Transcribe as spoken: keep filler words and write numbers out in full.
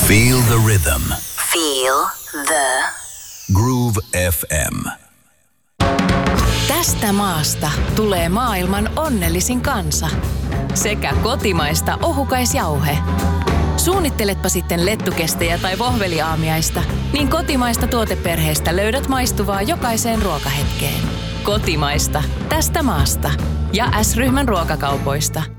Feel the rhythm. Feel the Groove F M. Tästä maasta tulee maailman onnellisin kansa. Sekä kotimaista ohukaisjauhe. Suunnitteletpa sitten lettukestejä tai vohveliaamiaista, niin kotimaista tuoteperheestä löydät maistuvaa jokaiseen ruokahetkeen. Kotimaista. Tästä maasta. Ja S-ryhmän ruokakaupoista.